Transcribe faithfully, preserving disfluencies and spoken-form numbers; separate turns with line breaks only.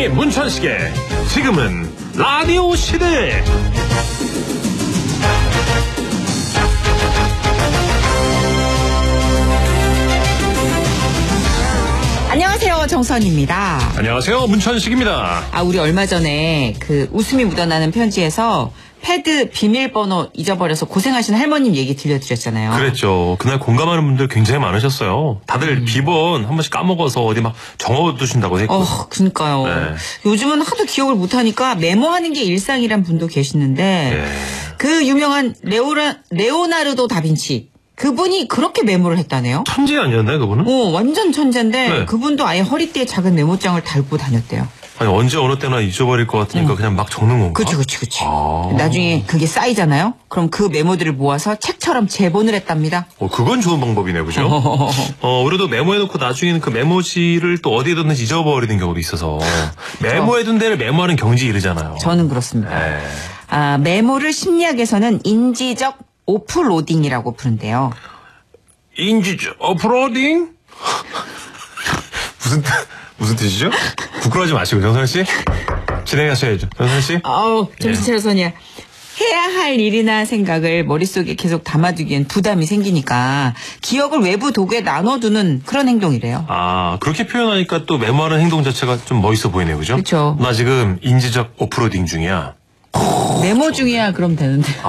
문천식의 지금은 라디오 시대.
안녕하세요, 정선입니다.
안녕하세요, 문천식입니다.
아, 우리 얼마 전에 그 웃음이 묻어나는 편지에서 패드 비밀번호 잊어버려서 고생하신 할머님 얘기 들려드렸잖아요.
그랬죠. 그날 공감하는 분들 굉장히 많으셨어요. 다들 음. 비번 한 번씩 까먹어서 어디 막 적어두신다고 했고.
어, 그러니까요. 네. 요즘은 하도 기억을 못하니까 메모하는 게 일상이란 분도 계시는데 네. 그 유명한 레오라, 레오나르도 다빈치. 그분이 그렇게 메모를 했다네요.
천재 아니었나요, 그분은?
어, 완전 천재인데 네. 그분도 아예 허리띠에 작은 메모장을 달고 다녔대요.
아니, 언제 어느 때나 잊어버릴 것 같으니까 응. 그냥 막 적는 건가?
그치, 그치, 그치. 아. 나중에 그게 쌓이잖아요? 그럼 그 메모들을 모아서 책처럼 재본을 했답니다.
어, 그건 좋은 방법이네, 그죠? 어, 우리도 메모해놓고 나중에는 그 메모지를 또 어디에 뒀는지 잊어버리는 경우도 있어서 메모해둔 데를 메모하는 경지에 이르잖아요.
저는 그렇습니다. 네. 아, 메모를 심리학에서는 인지적 오프로딩이라고 부른대요.
인지적 오프로딩? 무슨, 무슨 뜻이죠? 부끄러워하지 마시고, 정선 씨. 진행하셔야죠. 정선 씨.
아우, 정신 차려서냐. 해야 할 일이나 생각을 머릿속에 계속 담아두기엔 부담이 생기니까 기억을 외부 도구에 나눠두는 그런 행동이래요.
아, 그렇게 표현하니까 또 메모하는 행동 자체가 좀 멋있어 보이네요, 그죠?
그렇죠.
나 지금 인지적 오프로딩 중이야.
메모 중이야, 그럼 되는데.